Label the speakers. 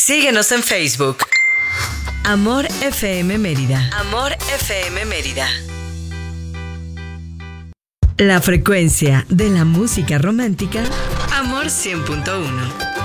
Speaker 1: Síguenos en Facebook. Amor FM Mérida. Amor FM Mérida. La frecuencia de la música romántica. Amor 100.1.